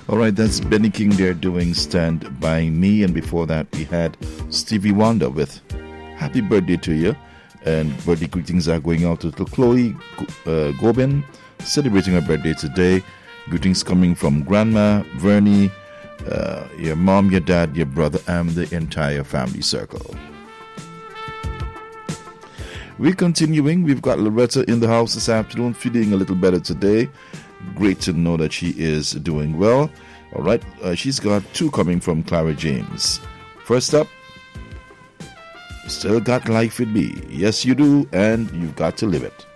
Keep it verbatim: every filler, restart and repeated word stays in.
All right, that's Benny King there doing Stand By Me. And before that, we had Stevie Wonder with Happy Birthday to You. And birthday greetings are going out to little Chloe uh, Gobin, celebrating her birthday today. Greetings coming from Grandma, Vernie, uh, your mom, your dad, your brother, and the entire family circle. We're continuing. We've got Loretta in the house this afternoon, feeling a little better today. Great to know that she is doing well. All right, uh, she's got two coming from Clara James. First up, Still Got Life with Me. Yes, you do, and you've got to live it.